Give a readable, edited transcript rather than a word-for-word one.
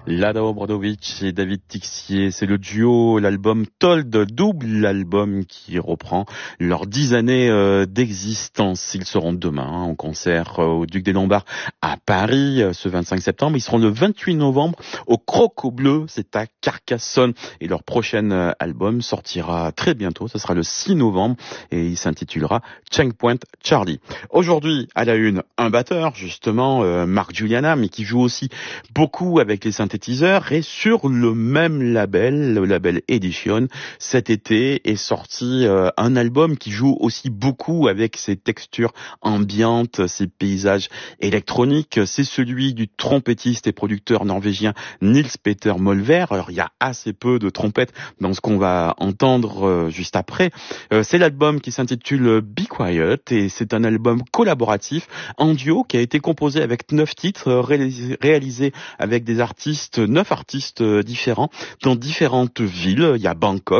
Lada Obradovic et David Tixier, c'est le duo, l'album Told, double album qui reprend leurs 10 années d'existence. Ils seront demain en concert au Duc des Lombards à Paris ce 25 septembre. Ils seront le 28 novembre au Croco Bleu, c'est à Carcassonne. Et leur prochain album sortira très bientôt, ce sera le 6 novembre et il s'intitulera Checkpoint Charlie. Aujourd'hui, à la une, un batteur justement, Mark Juliana, mais qui joue aussi beaucoup avec les synthétiseurs et sur le même label, le label Edition, cet été est sorti un album qui joue aussi beaucoup avec ses textures ambiantes, ses paysages électroniques. C'est celui du trompettiste et producteur norvégien Nils Petter Molvær. Alors il y a assez peu de trompettes dans ce qu'on va entendre juste après. C'est l'album qui s'intitule Be Quiet et c'est un album collaboratif en duo qui a été composé avec 9 titres réalisés avec des 9 artistes différents dans différentes villes. Il y a Bangkok,